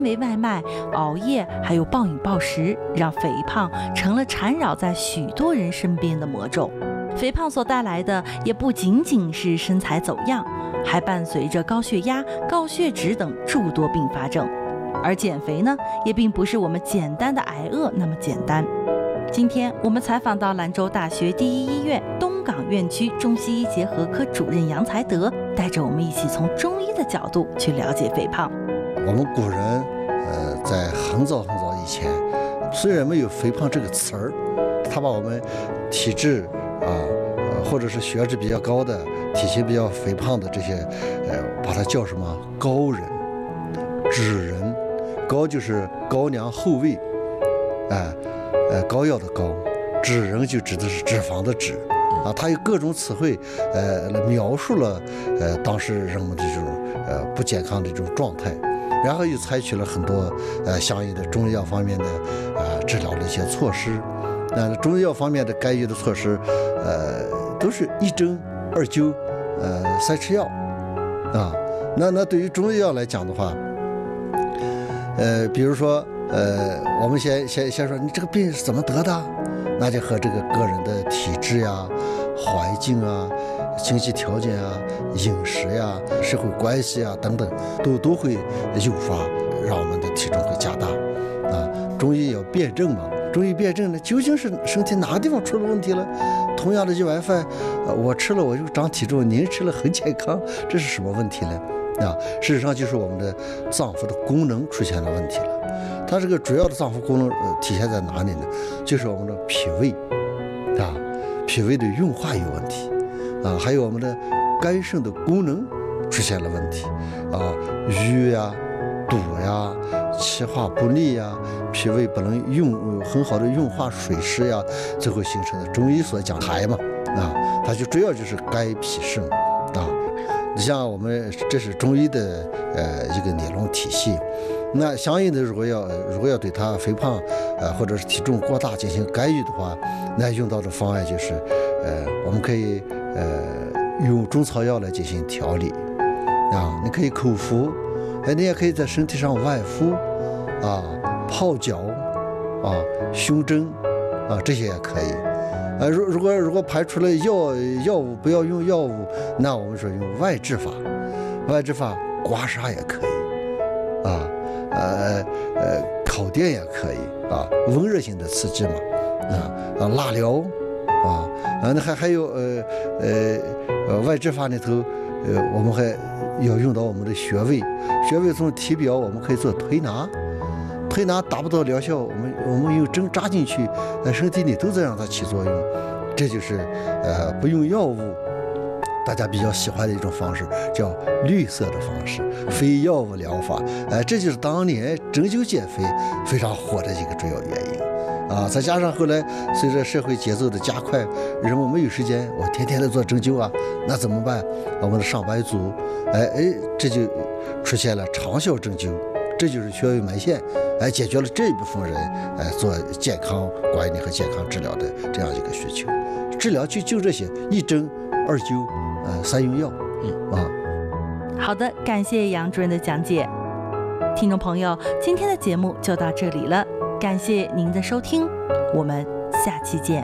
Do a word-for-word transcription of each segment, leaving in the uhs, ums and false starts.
因为外卖、熬夜还有暴饮暴食，让肥胖成了缠绕在许多人身边的魔咒。肥胖所带来的也不仅仅是身材走样，还伴随着高血压、高血脂等诸多并发症。而减肥呢，也并不是我们简单的挨饿那么简单。今天我们采访到兰州大学第一医院东港院区中西医结合科主任杨才德，带着我们一起从中医的角度去了解肥胖。 我们古人呃，在很早很早以前，虽然没有肥胖这个词儿，他把我们体质啊，呃，或者是血脂比较高的、体型比较肥胖的这些，呃，把它叫什么高人、脂人。高就是高粱后味，哎、呃，呃，膏药的膏，脂人就指的是脂肪的脂。啊，它有各种词汇，呃，来描述了呃当时人们的这种呃不健康的这种状态，然后又采取了很多呃相应的中医药方面的呃治疗的一些措施。那中医药方面的干预的措施，呃，都是一针二灸，呃，三吃药，啊，那那对于中医药来讲的话，呃，比如说呃，我们先先先说你这个病是怎么得的？那就和这个个人的体质呀、环境啊、经济条件啊、饮食呀、社会关系啊等等，都都会诱发，让我们的体重会加大。啊，中医要辩证嘛，中医辩证呢，究竟是身体哪个地方出了问题了？同样的一碗饭，呃，我吃了我就长体重，您吃了很健康，这是什么问题呢？啊，事实上就是我们的脏腑的功能出现了问题了。它这个主要的脏腑功能呃体现在哪里呢？就是我们的脾胃，啊，脾胃的运化有问题，啊，还有我们的肝肾的功能出现了问题，啊，瘀呀、堵呀、气化不利呀，脾胃不能用很好的运化水湿呀，最后形成的中医所讲痰嘛，啊，它就主要就是肝脾肾，啊，你像我们这是中医的呃一个理论体系。那相应的，如果要如果要对他肥胖，呃，或者是体重过大进行干预的话，那用到的方案就是，呃，我们可以呃用中草药来进行调理，啊，你可以口服，哎，你也可以在身体上外敷，啊，泡脚，啊，胸针，啊，这些也可以，呃，如如果如果排除了药药物不要用药物，那我们说用外治法，外治法刮痧也可以，啊。呃呃，烤电也可以啊，温热性的刺激嘛，啊啊，蜡疗啊，啊，那还还有呃呃呃外治法里头，呃，我们还要用到我们的穴位，穴位从体表我们可以做推拿，推拿达不到疗效，我们我们用针扎进去，在身体里都在让它起作用，这就是呃不用药物。大家比较喜欢的一种方式叫绿色的方式，非药物疗法，哎，这就是当年针灸减肥非常火的一个主要原因啊。再加上后来随着社会节奏的加快，人们没有时间，我天天来做针灸啊，那怎么办？我们的上班族，哎哎，这就出现了长效针灸，这就是穴位埋线，哎，解决了这一部分人哎做健康管理和健康治疗的这样一个需求。治疗就就这些，一针二灸。呃，三用药，嗯啊， 好的，感谢杨主任的讲解。听众朋友，今天的节目就到这里了，感谢您的收听，我们下期见。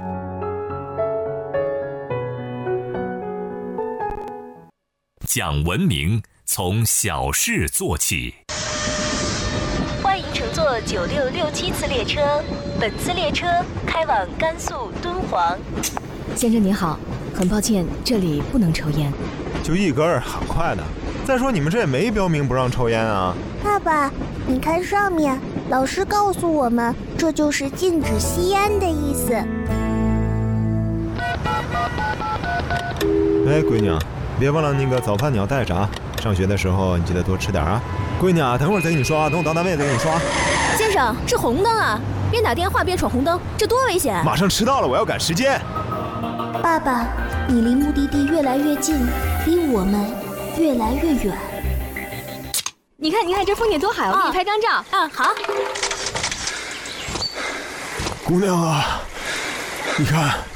讲文明，从小事做起。 欢迎乘坐九六六七次列车，本次列车开往甘肃敦煌。 先生您好。很抱歉，这里不能抽烟。 就一根儿，很快的。再说你们这也没标明不让抽烟啊。 爸爸，你看上面，老师告诉我们，这就是禁止吸烟的意思。 哎，闺女，别忘了那个早饭你要带着啊。上学的时候你记得多吃点啊。闺女啊，等会儿再给你刷，等我到单位再给你刷。 先生，是红灯啊，边打电话边闯红灯，这多危险！ 马上迟到了，我要赶时间。 爸爸，你离目的地越来越近，离我们越来越远。 你看，你看这风景多好，我给你拍张照。 嗯，好。 姑娘啊，你看